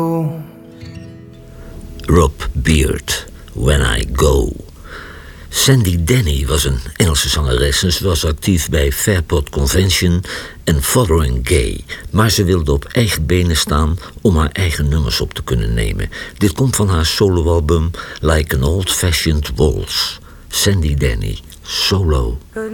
Rob Beard, When I Go. Sandy Denny was een Engelse zangeres en ze was actief bij Fairport Convention en Following Gay. Maar ze wilde op eigen benen staan om haar eigen nummers op te kunnen nemen. Dit komt van haar soloalbum Like an Old-Fashioned Waltz. Sandy Denny, solo.